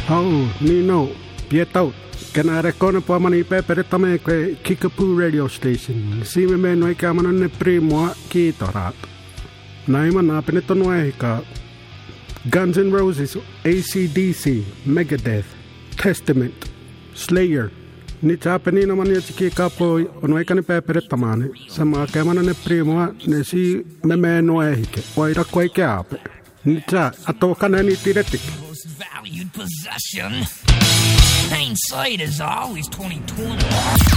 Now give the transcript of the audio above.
Oh, Nino, Pietau, Canara Cona Pomani Pepper Tame Kickapoo radio station. See me men no Cameron ne primo Kitorat. Naiman Apenetonwaika. Guns N' Roses, AC/DC, Megadeth, Testament, Slayer. Nichapenina maniachi capo, Onoikane Pepper Tamane, Sama Cameron ne primo, Nessi Meme Noehike, Waira Quake up. Nicha, Atokanani Tiretic. Valued possession. Hindsight is always 20/20.